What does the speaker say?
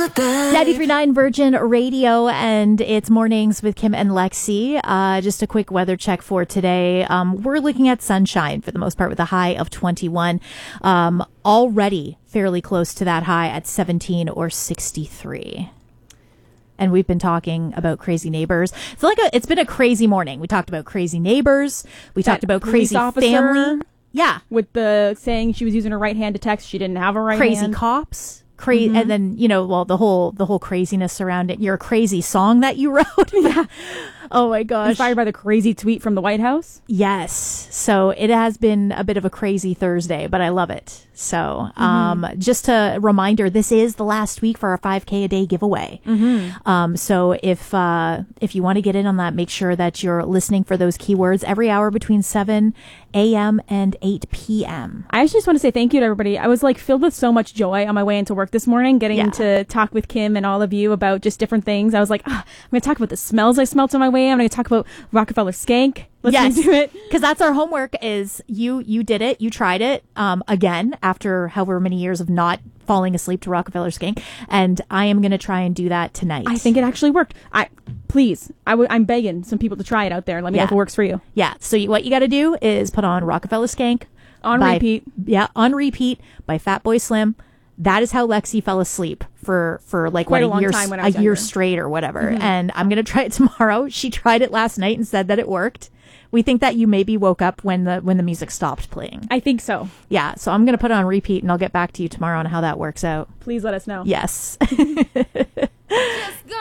93.9 Virgin Radio, and it's Mornings with Kim and Lexi. Just a quick weather check for today. We're looking at sunshine for the most part with a high of 21. Already fairly close to that high at 17 or 63. And we've been talking about crazy neighbors. It's been a crazy morning. We talked about crazy neighbors. We talked about crazy family. Yeah. With the saying she was using her right hand to text, she didn't have her right hand. Crazy cops. And then, the whole craziness around it. Your crazy song that you wrote. Yeah. Oh my gosh. Inspired by the crazy tweet from the White House. Yes. So it has been a bit of a crazy Thursday, but I love it. So, just a reminder, this is the last week for our 5K a day giveaway. So if you want to get in on that, make sure that you're listening for those keywords every hour between 7 a.m. and 8 p.m. I actually just want to say thank you to everybody. I was filled with so much joy on my way into work this morning, getting to talk with Kim and all of you about just different things. I was like, I'm going to talk about the smells I smelt on my way. I'm going to talk about Rockefeller Skank. Let's do it. Because that's our homework is you did it. You tried it again after however many years of not falling asleep to Rockefeller Skank. And I am going to try and do that tonight. I think it actually worked. I'm begging some people to try it out there. Let me know if it works for you. Yeah. So what you got to do is put on Rockefeller Skank. On repeat. Yeah. On repeat by Fatboy Slim. That is how Lexi fell asleep for a year straight or whatever. And I'm going to try it tomorrow. She tried it last night and said that it worked. We think that you maybe woke up when the music stopped playing. I think so. Yeah. So I'm going to put it on repeat and I'll get back to you tomorrow on how that works out. Please let us know. Yes.